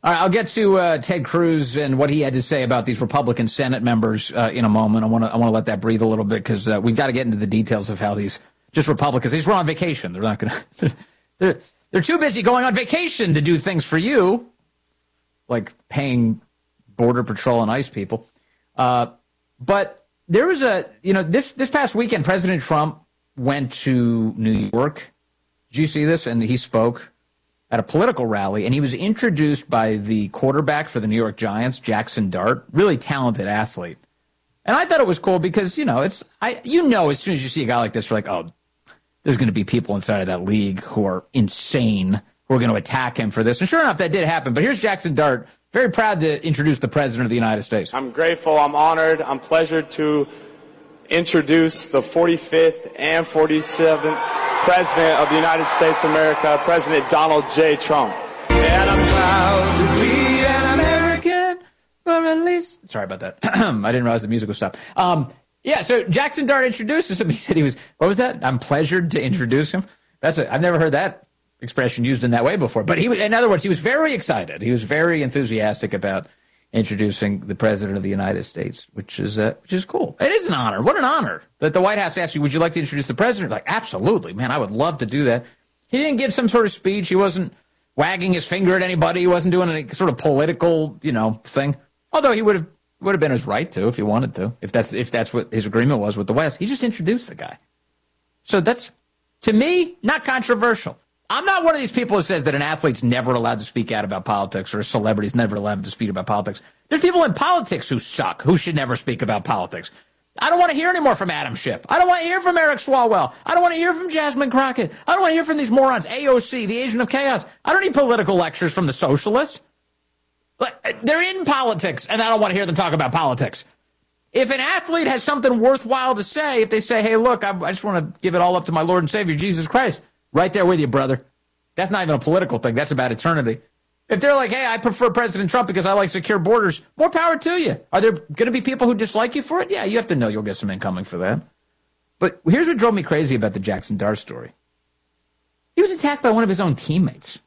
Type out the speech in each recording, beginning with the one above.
All right, I'll get to Ted Cruz and what he had to say about these Republican Senate members in a moment. I want to let that breathe a little bit because we've got to get into the details of how these just Republicans, they just run on vacation. They're not going to, they're too busy going on vacation to do things for you, like paying Border Patrol and ICE people. But there was this past weekend, President Trump went to New York. Did you see this? And he spoke at a political rally, and he was introduced by the quarterback for the New York Giants, Jackson Dart, really talented athlete. And I thought it was cool because, as soon as you see a guy like this, you're like, oh, there's going to be people inside of that league who are insane, who are going to attack him for this. And sure enough, that did happen. But here's Jackson Dart, very proud to introduce the President of the United States. I'm grateful, I'm honored, I'm pleasured to introduce the 45th and 47th President of the United States of America, President Donald J. Trump. And I'm proud to be an American, or at least... Sorry about that. I didn't realize the music would stop. So Jackson Dart introduces him. He said what was that? I'm pleasured to introduce him. I've never heard that expression used in that way before. But in other words, he was very excited. He was very enthusiastic about introducing the President of the United States, which is cool. It is an honor. What an honor that the White House asked you, would you like to introduce the President? Like, absolutely, man, I would love to do that. He didn't give some sort of speech. He wasn't wagging his finger at anybody. He wasn't doing any sort of political, thing. Although he would have been his right to if he wanted to, if that's what his agreement was with the West. He just introduced the guy. So that's, to me, not controversial. I'm not one of these people who says that an athlete's never allowed to speak out about politics or a celebrity's never allowed to speak about politics. There's people in politics who suck, who should never speak about politics. I don't want to hear any more from Adam Schiff. I don't want to hear from Eric Swalwell. I don't want to hear from Jasmine Crockett. I don't want to hear from these morons, AOC, the Agent of Chaos. I don't need political lectures from the socialists. They're in politics, and I don't want to hear them talk about politics. If an athlete has something worthwhile to say, if they say, hey, look, I just want to give it all up to my Lord and Savior, Jesus Christ, right there with you, brother. That's not even a political thing. That's about eternity. If they're like, hey, I prefer President Trump because I like secure borders, more power to you. Are there going to be people who dislike you for it? Yeah, you have to know you'll get some incoming for that. But here's what drove me crazy about the Jackson Dart story. He was attacked by one of his own teammates.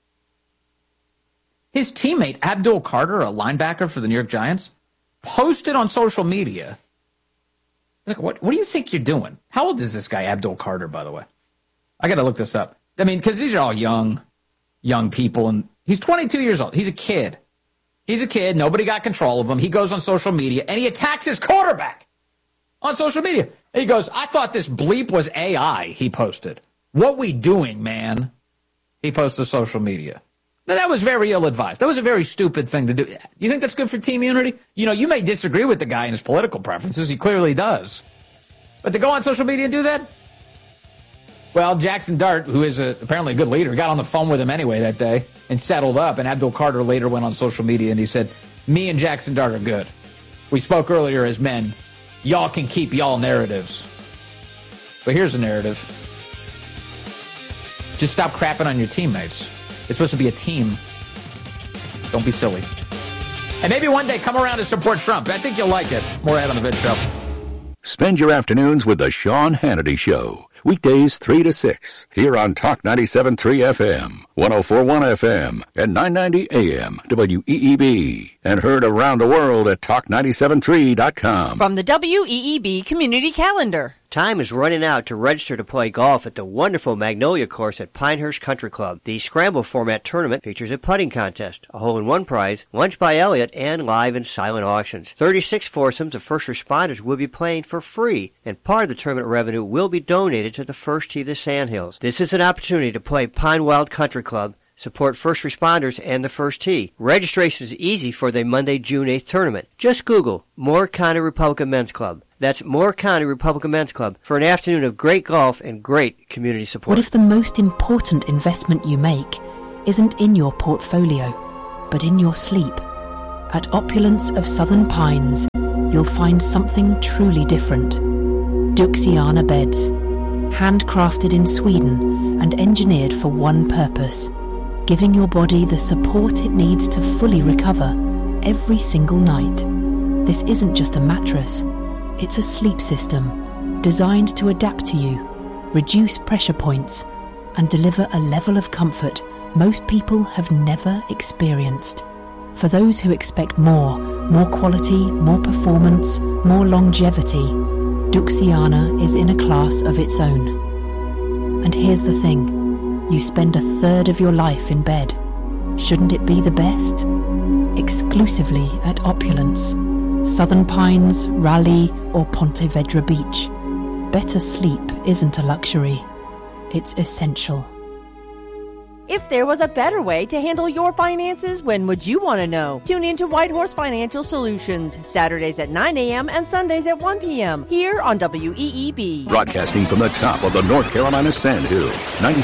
His teammate, Abdul Carter, a linebacker for the New York Giants, posted on social media. Like, what do you think you're doing? How old is this guy, Abdul Carter, by the way? I got to look this up. I mean, because these are all young people, and he's 22 years old. He's a kid. Nobody got control of him. He goes on social media, and he attacks his quarterback on social media. And he goes, I thought this bleep was AI, he posted. What we doing, man? He posted to social media. Now, that was very ill-advised. That was a very stupid thing to do. You think that's good for team unity? You may disagree with the guy and his political preferences. He clearly does. But to go on social media and do that? Well, Jackson Dart, who is apparently a good leader, got on the phone with him anyway that day and settled up. And Abdul Carter later went on social media and he said, me and Jackson Dart are good. We spoke earlier as men. Y'all can keep y'all narratives. But here's the narrative. Just stop crapping on your teammates. It's supposed to be a team. Don't be silly. And maybe one day come around and support Trump. I think you'll like it. More ahead on the Vid Show. Spend your afternoons with the Sean Hannity Show. Weekdays 3 to 6 here on Talk 97.3 FM, 104.1 FM, and 990 AM WEEB. And heard around the world at talk973.com. From the WEEB Community Calendar. Time is running out to register to play golf at the wonderful Magnolia Course at Pinehurst Country Club. The Scramble Format Tournament features a putting contest, a hole-in-one prize, lunch by Elliott, and live and silent auctions. 36 foursomes of first responders will be playing for free, and part of the tournament revenue will be donated to the First Tee of the Sandhills. This is an opportunity to play Pine Wild Country Club, support first responders, and the First Tee. Registration is easy for the Monday, June 8th tournament. Just Google Moore County Republican Men's Club. That's Moore County Republican Men's Club for an afternoon of great golf and great community support. What if the most important investment you make isn't in your portfolio, but in your sleep? At Opulence of Southern Pines, you'll find something truly different. Duxiana beds, handcrafted in Sweden and engineered for one purpose, giving your body the support it needs to fully recover every single night. This isn't just a mattress. It's a sleep system designed to adapt to you, reduce pressure points, and deliver a level of comfort most people have never experienced. For those who expect more quality, more performance, more longevity, Duxiana is in a class of its own. And here's the thing, you spend a third of your life in bed. Shouldn't it be the best? Exclusively at Opulence, Southern Pines, Raleigh, or Ponte Vedra Beach. Better sleep isn't a luxury, it's essential. If there was a better way to handle your finances, when would you want to know? Tune in to White Horse Financial Solutions, Saturdays at 9 a.m. and Sundays at 1 p.m. here on WEEB. Broadcasting from the top of the North Carolina Sandhills,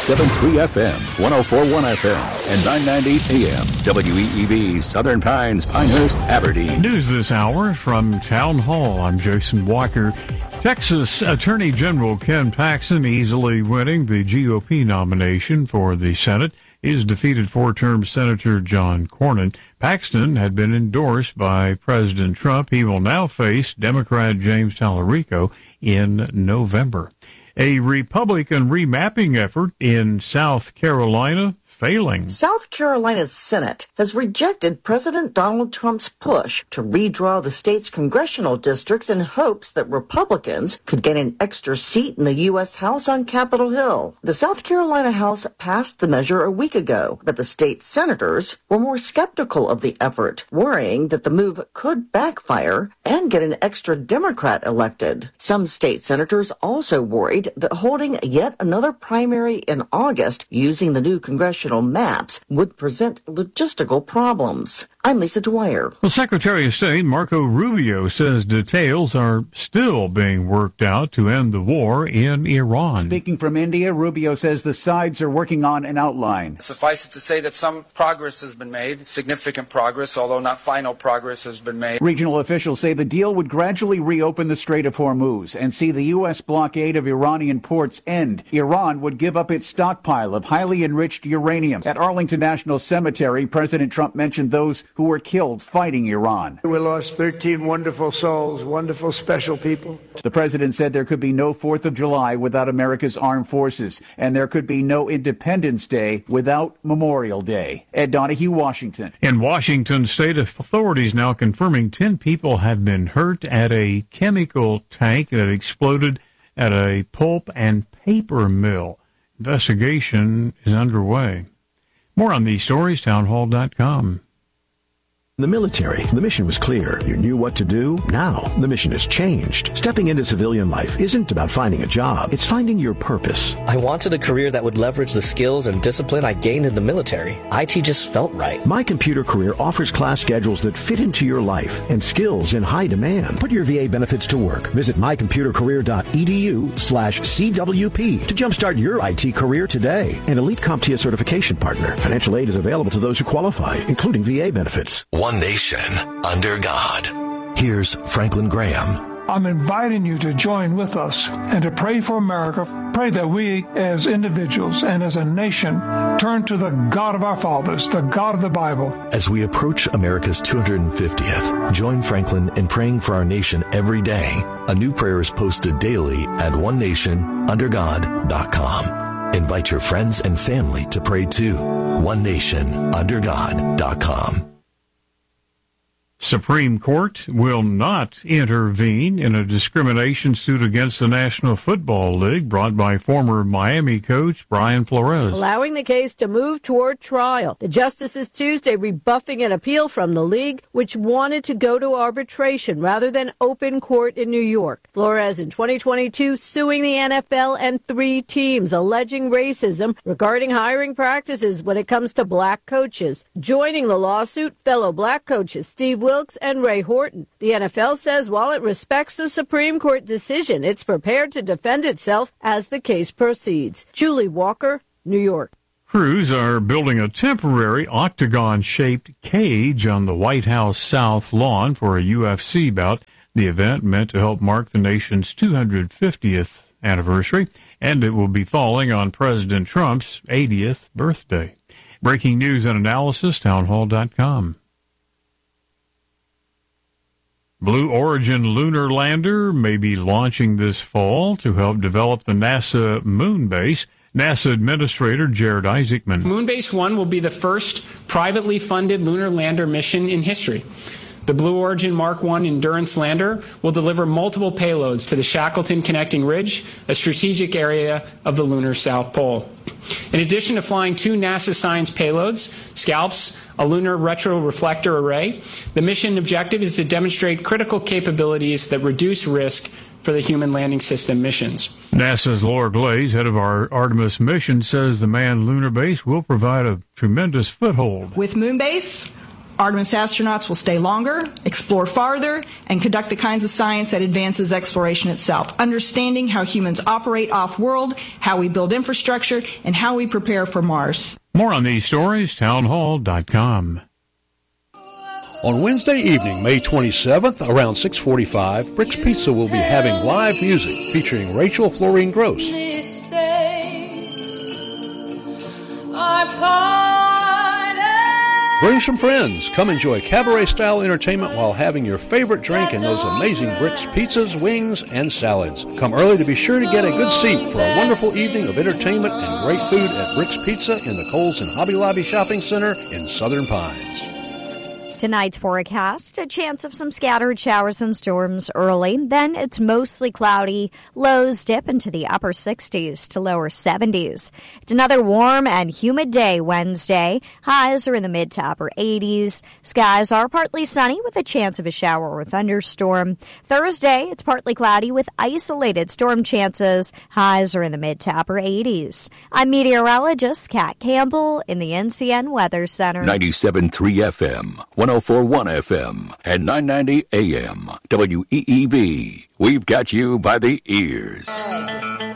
97.3 FM, 104.1 FM, and 990 AM. WEEB, Southern Pines, Pinehurst, Aberdeen. News this hour from Town Hall. I'm Jason Walker. Texas Attorney General Ken Paxton easily winning the GOP nomination for the Senate. Is defeated four-term Senator John Cornyn. Paxton had been endorsed by President Trump. He will now face Democrat James Tallarico in November. A Republican remapping effort in South Carolina failing. South Carolina's Senate has rejected President Donald Trump's push to redraw the state's congressional districts in hopes that Republicans could get an extra seat in the U.S. House on Capitol Hill. The South Carolina House passed the measure a week ago, but the state senators were more skeptical of the effort, worrying that the move could backfire and get an extra Democrat elected. Some state senators also worried that holding yet another primary in August using the new congressional maps would present logistical problems. I'm Lisa Dwyer. Well, Secretary of State Marco Rubio says details are still being worked out to end the war in Iran. Speaking from India, Rubio says the sides are working on an outline. Suffice it to say that some progress has been made, significant progress, although not final progress has been made. Regional officials say the deal would gradually reopen the Strait of Hormuz and see the U.S. blockade of Iranian ports end. Iran would give up its stockpile of highly enriched uranium. At Arlington National Cemetery, President Trump mentioned those who were killed fighting Iran. We lost 13 wonderful souls, wonderful, special people. The president said there could be no 4th of July without America's armed forces, and there could be no Independence Day without Memorial Day. Ed Donahue, Washington. In Washington, state authorities now confirming 10 people have been hurt at a chemical tank that exploded at a pulp and paper mill. Investigation is underway. More on these stories, townhall.com. In the military, the mission was clear. You knew what to do. Now, the mission has changed. Stepping into civilian life isn't about finding a job. It's finding your purpose. I wanted a career that would leverage the skills and discipline I gained in the military. IT just felt right. My Computer Career offers class schedules that fit into your life and skills in high demand. Put your VA benefits to work. Visit mycomputercareer.edu/CWP to jumpstart your IT career today. An elite CompTIA certification partner. Financial aid is available to those who qualify, including VA benefits. One nation under God. Here's Franklin Graham. I'm inviting you to join with us and to pray for America. Pray that we as individuals and as a nation turn to the God of our fathers, the God of the Bible. As we approach America's 250th, join Franklin in praying for our nation every day. A new prayer is posted daily at onenationundergod.com. Invite your friends and family to pray too. onenationundergod.com. Supreme Court will not intervene in a discrimination suit against the National Football League brought by former Miami coach Brian Flores, allowing the case to move toward trial. The justices Tuesday rebuffing an appeal from the league, which wanted to go to arbitration rather than open court in New York. Flores in 2022 suing the NFL and 3 teams, alleging racism regarding hiring practices when it comes to black coaches. Joining the lawsuit, fellow black coaches Steve Wilkes and Ray Horton. The NFL says while it respects the Supreme Court decision, it's prepared to defend itself as the case proceeds. Julie Walker, New York. Crews are building a temporary octagon-shaped cage on the White House South lawn for a UFC bout. The event meant to help mark the nation's 250th anniversary, and it will be falling on President Trump's 80th birthday. Breaking news and analysis, townhall.com. Blue Origin lunar lander may be launching this fall to help develop the NASA moon base. NASA Administrator Jared Isaacman. Moonbase 1 will be the first privately funded lunar lander mission in history. The Blue Origin Mark I Endurance lander will deliver multiple payloads to the Shackleton Connecting Ridge, a strategic area of the lunar South Pole. In addition to flying 2 NASA science payloads, SCALPs, a lunar retroreflector array, the mission objective is to demonstrate critical capabilities that reduce risk for the human landing system missions. NASA's Laura Glaze, head of our Artemis mission, says the manned lunar base will provide a tremendous foothold. With Moonbase, Artemis astronauts will stay longer, explore farther, and conduct the kinds of science that advances exploration itself, understanding how humans operate off-world, how we build infrastructure, and how we prepare for Mars. More on these stories, townhall.com. On Wednesday evening, May 27th, around 6:45, Bricks Pizza will be having live music featuring Rachel Florine Gross. Bring some friends. Come enjoy cabaret-style entertainment while having your favorite drink and those amazing Bricks pizzas, wings, and salads. Come early to be sure to get a good seat for a wonderful evening of entertainment and great food at Bricks Pizza in the Kohl's and Hobby Lobby Shopping Center in Southern Pines. Tonight's forecast, a chance of some scattered showers and storms early. Then it's mostly cloudy. Lows dip into the upper 60s to lower 70s. It's another warm and humid day Wednesday. Highs are in the mid to upper 80s. Skies are partly sunny with a chance of a shower or thunderstorm. Thursday, it's partly cloudy with isolated storm chances. Highs are in the mid to upper 80s. I'm meteorologist Kat Campbell in the NCN Weather Center. 97.3 FM. 104.1 FM and 990 AM. WEEB. We've got you by the ears.